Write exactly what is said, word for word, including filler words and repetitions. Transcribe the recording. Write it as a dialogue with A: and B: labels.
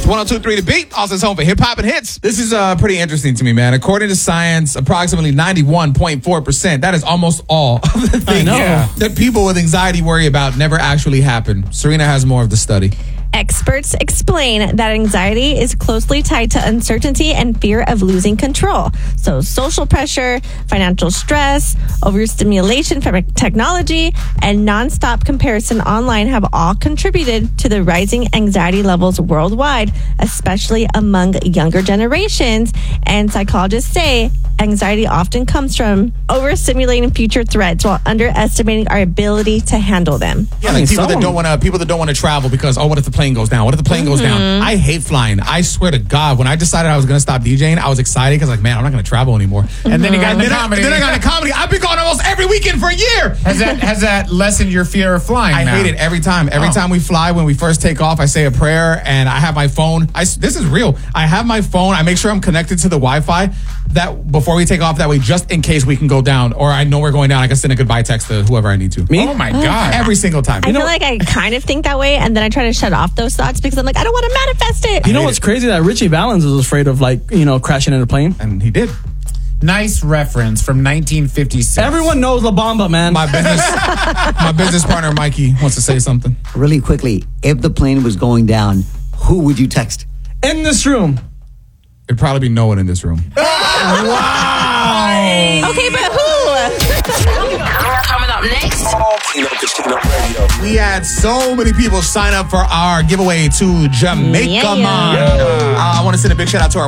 A: It's one oh two point three The Beat. Also, it's home for hip-hop and hits. This is uh, pretty interesting to me, man. According to science, approximately ninety-one point four percent, that is almost all of the things
B: know.
A: that people with anxiety worry about never actually happen. Serena has more of the study.
C: Experts explain that anxiety is closely tied to uncertainty and fear of losing control. So social pressure, financial stress, overstimulation from technology, and nonstop comparison online have all contributed to the rising anxiety levels worldwide, especially among younger generations. And psychologists say anxiety often comes from overstimulating future threats while underestimating our ability to handle them.
A: Yeah,
B: I
A: like
B: mean,
A: people that
B: someone-
A: don't want to people that don't want to travel because oh, what if the plane goes down? What if the plane goes down? I hate flying. I swear to God, when I decided I was going to stop DJing, I was excited because like, man, I'm not going to travel anymore.
D: And then you got
A: And
D: into
A: then, I,
D: comedy.
A: then I got into comedy. I've been going almost every weekend for a year.
D: Has that has that lessened your fear of flying?
A: I
D: now?
A: hate it every time. Every
D: Oh.
A: time we fly, when we first take off, I say a prayer and I have my phone. I, this is real. I have my phone. I make sure I'm connected to the Wi-Fi that before we take off. That way, just in case we can go down or I know we're going down, I can send a goodbye text to whoever I need to.
B: Me?
D: Oh my God.
A: Every single time.
C: I feel like I kind of think that way, and then I try to shut off those thoughts because I'm like, I don't want to manifest it.
B: You know what's crazy? That Richie Valens was afraid of, like, you know, crashing in a plane.
A: And he did.
D: Nice reference from nineteen fifty-six.
B: Everyone knows La Bamba, man.
A: My business, my business partner Mikey wants to say something.
E: Really quickly, if the plane was going down, who would you text?
B: In this room.
A: It'd probably be no one in this room.
C: Okay, but who?
F: Coming up next.
A: We had so many people sign up for our giveaway to Jamaica
C: Yeah.
A: Man. Uh, I want to send a big shout out to our